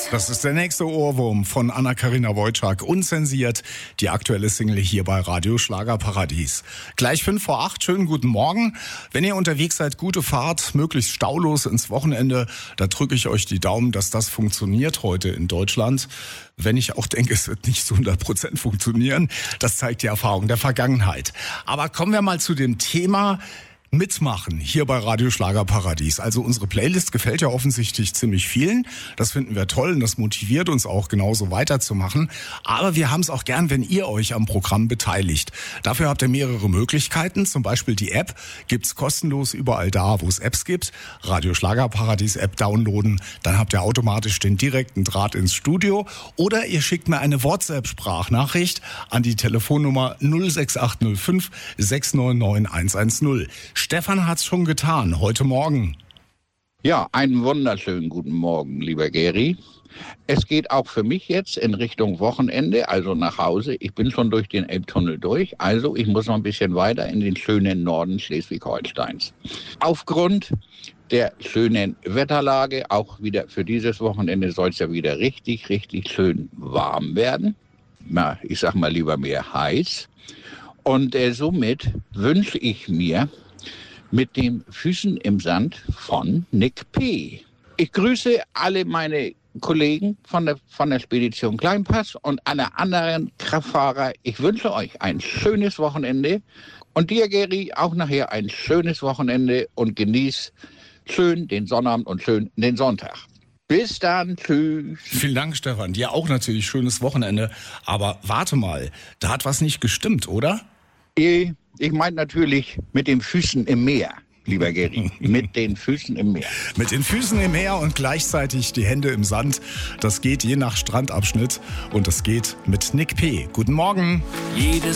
Das ist der nächste Ohrwurm von Anna-Karina Wojcik, unzensiert, die aktuelle Single hier bei Radio Schlagerparadies. Gleich 7:55, schönen guten Morgen. Wenn ihr unterwegs seid, gute Fahrt, möglichst staulos ins Wochenende. Da drücke ich euch die Daumen, dass das funktioniert heute in Deutschland. Wenn ich auch denke, es wird nicht zu 100% funktionieren. Das zeigt die Erfahrung der Vergangenheit. Aber kommen wir mal zu dem Thema Mitmachen hier bei Radio Schlagerparadies. Also unsere Playlist gefällt ja offensichtlich ziemlich vielen. Das finden wir toll und das motiviert uns auch genauso weiterzumachen. Aber wir haben es auch gern, wenn ihr euch am Programm beteiligt. Dafür habt ihr mehrere Möglichkeiten. Zum Beispiel die App gibt's kostenlos überall da, wo es Apps gibt. Radio Schlagerparadies App downloaden. Dann habt ihr automatisch den direkten Draht ins Studio. Oder ihr schickt mir eine WhatsApp-Sprachnachricht an die Telefonnummer 06805 699 110. Stefan hat's schon getan, heute Morgen. Ja, einen wunderschönen guten Morgen, lieber Geri. Es geht auch für mich jetzt in Richtung Wochenende, also nach Hause. Ich bin schon durch den Elbtunnel durch, also ich muss noch ein bisschen weiter in den schönen Norden Schleswig-Holsteins. Aufgrund der schönen Wetterlage, auch wieder für dieses Wochenende soll es ja wieder richtig, richtig schön warm werden. Na, ich sag mal lieber mehr heiß. Und somit wünsche ich mir mit den Füßen im Sand von Nick P. Ich grüße alle meine Kollegen von der Spedition Kleinpass und alle anderen Kraftfahrer. Ich wünsche euch ein schönes Wochenende und dir, Geri, auch nachher ein schönes Wochenende und genieß schön den Sonnabend und schön den Sonntag. Bis dann, tschüss. Vielen Dank, Stefan. Dir auch natürlich schönes Wochenende. Aber warte mal, da hat was nicht gestimmt, oder? Ich meine natürlich mit den Füßen im Meer, lieber Geri. Mit den Füßen im Meer. Mit den Füßen im Meer und gleichzeitig die Hände im Sand. Das geht je nach Strandabschnitt und das geht mit Nick P. Guten Morgen. Jedes